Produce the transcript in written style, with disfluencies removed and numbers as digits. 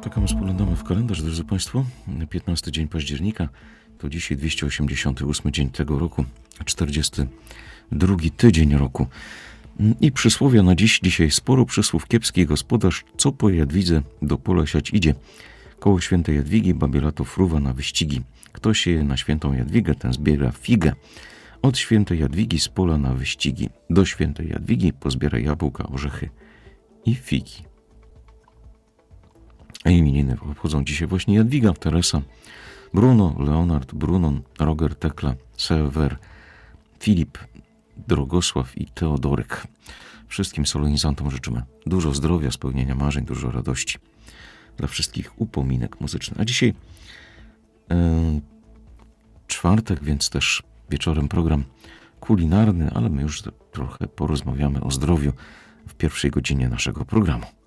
Tak, my spoglądamy w kalendarz, drodzy Państwo. 15 dzień października to dzisiaj 288 dzień tego roku, 42 tydzień roku. I przysłowia na dziś. Dzisiaj sporo przysłów. Kiepski gospodarz, co po Jadwidze do pola siać idzie. Koło świętej Jadwigi babielato fruwa na wyścigi. Kto sieje na świętą Jadwigę, ten zbiera figę. Od świętej Jadwigi z pola na wyścigi. Do świętej Jadwigi pozbiera jabłka, orzechy i figi. A imieniny obchodzą dzisiaj właśnie Jadwiga, Teresa, Bruno, Leonard, Brunon, Roger, Tekla, Sewer, Filip, Drogosław i Teodoryk. Wszystkim solenizantom życzymy dużo zdrowia, spełnienia marzeń, dużo radości. Dla wszystkich upominek muzycznych. A dzisiaj czwartek, więc też wieczorem program kulinarny, ale my już trochę porozmawiamy o zdrowiu w pierwszej godzinie naszego programu.